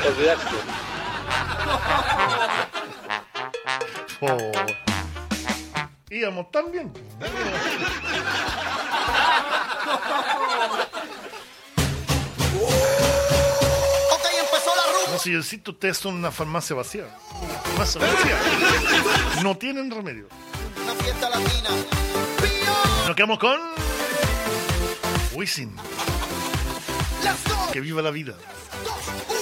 olvidaste. Oh. Íbamos tan bien. Ok, empezó la rumba. No, si yo cito, ustedes son una farmacia vacía. Farmacia vacía. No tienen remedio. Una fiesta latina. Nos quedamos con Wisin. Let's go. Que viva la vida.